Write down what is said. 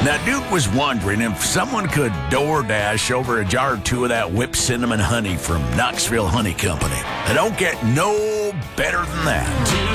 Now, Duke was wondering if someone could DoorDash over a jar or two of that whipped cinnamon honey from Knoxville Honey Company. They don't get no better than that.